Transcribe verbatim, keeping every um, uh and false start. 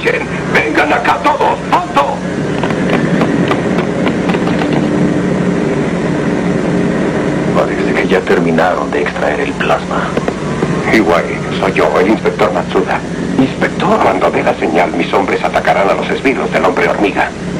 escuchen. ¡Vengan acá todos! ¡Alto! Parece que ya terminaron de extraer el plasma. Iwai, soy yo, el inspector Matsuda. ¿Inspector? Cuando dé la señal, mis hombres atacarán a los esbirros del hombre hormiga.